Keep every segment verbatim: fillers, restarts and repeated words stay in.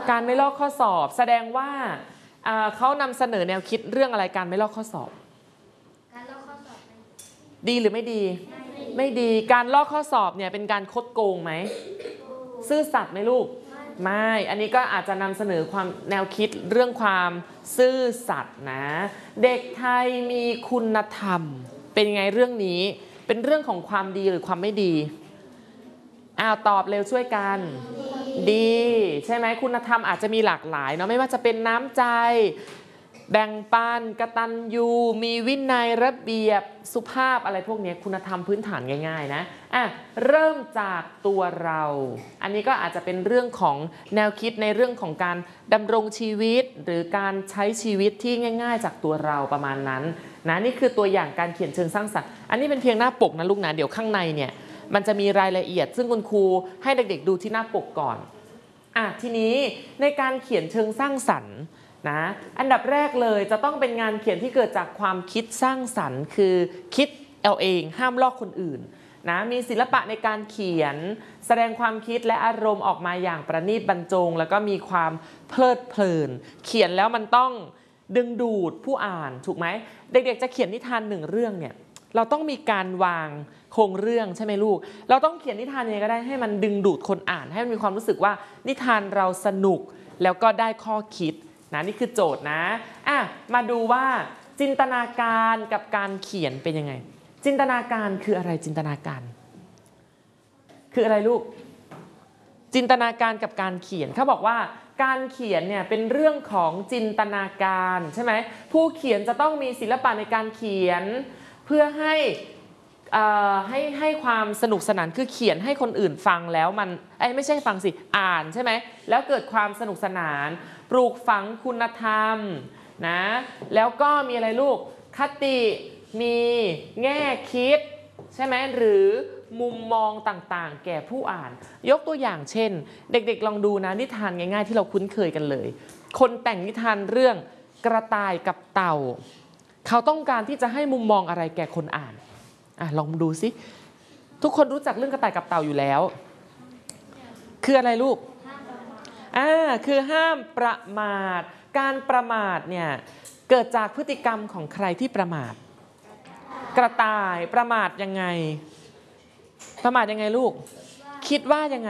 การไม่ลอกข้อสอบแสดงว่าเขานำเสนอแนวคิดเรื่องอะไรการไม่ลอกข้อสอบการลอกข้อสอบดีหรือไม่ดีไม่ดีการลอกข้อสอบเนี่ยเป็นการคดโกงไหมซื่อสัตย์ไหมลูกไม่อันนี้ก็อาจจะนำเสนอความแนวคิดเรื่องความซื่อสัตย์นะเด็กไทยมีคุณธรรมเป็นไงเรื่องนี้เป็นเรื่องของความดีหรือความไม่ดีอ้าวตอบเร็วช่วยกันดีใช่ไหมคุณธรรมอาจจะมีหลากหลายเนาะไม่ว่าจะเป็นน้ำใจแบ่งปันกตัญญูมีวินัยระเบียบสุภาพอะไรพวกนี้คุณธรรมพื้นฐานง่ายๆนะอ่ะเริ่มจากตัวเราอันนี้ก็อาจจะเป็นเรื่องของแนวคิดในเรื่องของการดำรงชีวิตหรือการใช้ชีวิตที่ง่ายๆจากตัวเราประมาณนั้นนะนี่คือตัวอย่างการเขียนเชิงสร้างสรรค์อันนี้เป็นเพียงหน้าปกนะลูกนะเดี๋ยวข้างในเนี่ยมันจะมีรายละเอียดซึ่งคุณครูให้เด็กๆดูที่หน้าปกก่อนอ่ะทีนี้ในการเขียนเชิงสร้างสรรค์นะอันดับแรกเลยจะต้องเป็นงานเขียนที่เกิดจากความคิดสร้างสรรค์คือคิดเอาเองห้ามลอกคนอื่นนะมีศิลปะในการเขียนแสดงความคิดและอารมณ์ออกมาอย่างประณีตบรรจงแล้วก็มีความเพลิดเพลินเขียนแล้วมันต้องดึงดูดผู้อ่านถูกไหมเด็กๆจะเขียนนิทานหนึ่งเรื่องเนี่ยเราต้องมีการวางโครงเรื่องใช่ไหมลูกเราต้องเขียนนิทานยังไงก็ได้ให้มันดึงดูดคนอ่านให้มันมีความรู้สึกว่านิทานเราสนุกแล้วก็ได้ข้อคิดนะนี่คือโจทย์นะอ่ะมาดูว่าจินตนาการกับการเขียนเป็นยังไงจินตนาการคืออะไรจินตนาการคืออะไรลูกจินตนาการกับการเขียนเขาบอกว่าการเขียนเนี่ยเป็นเรื่องของจินตนาการใช่ไหมผู้เขียนจะต้องมีศิลปะในการเขียนเพื่อให้ให้ให้ความสนุกสนานคือเขียนให้คนอื่นฟังแล้วมันไอ้ไม่ใช่ฟังสิอ่านใช่ไหมแล้วเกิดความสนุกสนานปลูกฝังคุณธรรมนะแล้วก็มีอะไรลูกคติมีแง่คิดใช่ไหมหรือมุมมองต่างๆแก่ผู้อ่านยกตัวอย่างเช่นเด็กๆลองดูนะนิทานง่ายๆที่เราคุ้นเคยกันเลยคนแต่งนิทานเรื่องกระต่ายกับเต่าเขาต้องการที่จะให้มุมมองอะไรแก่คนอ่านอ่ะลองดูสิทุกคนรู้จักเรื่องกระต่ายกับเต่าอยู่แล้วคืออะไรลูกอ่าคือห้ามประมาทการประมาทเนี่ยเกิดจากพฤติกรรมของใครที่ประมาทกระต่ายประมาทยังไงประมาทยังไงลูกคิดว่ายังไง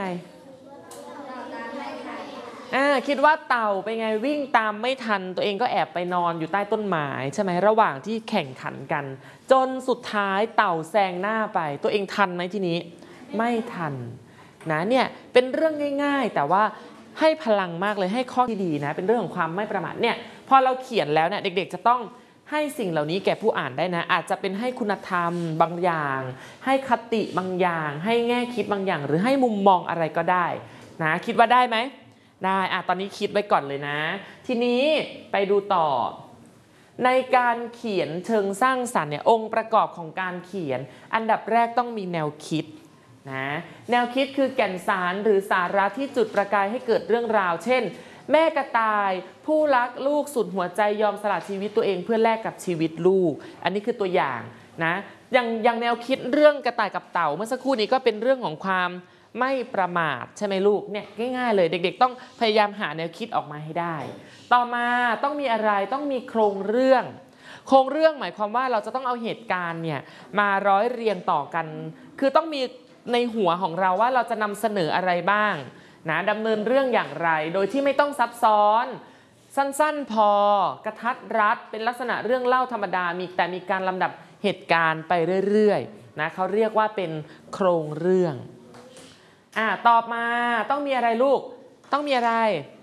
อ่าคิดว่าเต่าไปไงวิ่งตามไม่ทันตัวเองก็แอบไปนอนอยู่ใต้ต้นไม้ใช่ไหมระหว่างที่แข่งขันกันจนสุดท้ายเต่าแซงหน้าไปตัวเองทันไหมทีนี้ไม่ทันนะเนี่ยเป็นเรื่องง่ายๆแต่ว่าให้พลังมากเลยให้ข้อที่ดีนะเป็นเรื่องของความไม่ประมาทเนี่ยพอเราเขียนแล้วเนี่ยเด็กๆจะต้องให้สิ่งเหล่านี้แก่ผู้อ่านได้นะอาจจะเป็นให้คุณธรรมบางอย่างให้คติบางอย่างให้แง่คิดบางอย่างหรือให้มุมมองอะไรก็ได้นะคิดว่าได้ไหมได้อ่ะตอนนี้คิดไว้ก่อนเลยนะทีนี้ไปดูต่อในการเขียนเชิงสร้างสรรค์เนี่ยองค์ประกอบของการเขียนอันดับแรกต้องมีแนวคิดนะแนวคิดคือแก่นสารหรือสาระที่จุดประกายให้เกิดเรื่องราวเช่นแม่กระต่ายผู้รักลูกสุดหัวใจยอมสละชีวิตตัวเองเพื่อแลกกับชีวิตลูกอันนี้คือตัวอย่างนะอย่างอย่างแนวคิดเรื่องกระต่ายกับเต่าเมื่อสักครู่นี้ก็เป็นเรื่องของความไม่ประมาทใช่ไหมลูกเนี่ยง่ายๆเลยเด็กๆต้องพยายามหาแนวคิดออกมาให้ได้ต่อมาต้องมีอะไรต้องมีโครงเรื่องโครงเรื่องหมายความว่าเราจะต้องเอาเหตุการณ์เนี่ยมาร้อยเรียงต่อกันคือต้องมีในหัวของเราว่าเราจะนำเสนออะไรบ้างนะดำเนินเรื่องอย่างไรโดยที่ไม่ต้องซับซ้อนสั้นๆพอกระทัดรัดเป็นลักษณะเรื่องเล่าธรรมดามีแต่มีการลำดับเหตุการณ์ไปเรื่อยๆนะเขาเรียกว่าเป็นโครงเรื่องอ่ะตอบมาต้องมีอะไรลูกต้องมีอะไร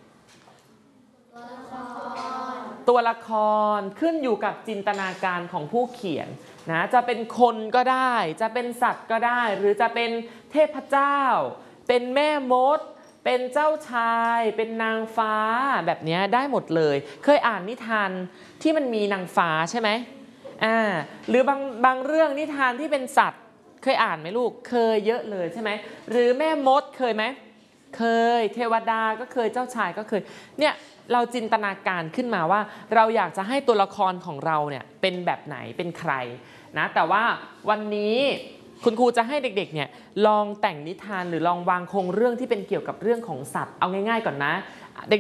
ตัวละครขึ้นอยู่กับจินตนาการของผู้เขียนนะจะเป็นคนก็ได้จะเป็นสัตว์ก็ได้หรือจะเป็นเทพเจ้าเป็นแม่มดเป็นเจ้าชายเป็นนางฟ้าแบบนี้ได้หมดเลยเคยอ่านนิทานที่มันมีนางฟ้าใช่ไหมอ่าหรือบางบางเรื่องนิทานที่เป็นสัตว์เคยอ่านไหมลูกเคยเยอะเลยใช่ไหมหรือแม่มดเคยไหมเคยเทวดาก็เคยเจ้าชายก็เคยเนี่ยเราจินตนาการขึ้นมาว่าเราอยากจะให้ตัวละครของเราเนี่ยเป็นแบบไหนเป็นใครนะแต่ว่าวันนี้คุณครูจะให้เด็กๆเนี่ยลองแต่งนิทานหรือลองวางโครงเรื่องที่เป็นเกี่ยวกับเรื่องของสัตว์เอาง่ายๆก่อนนะ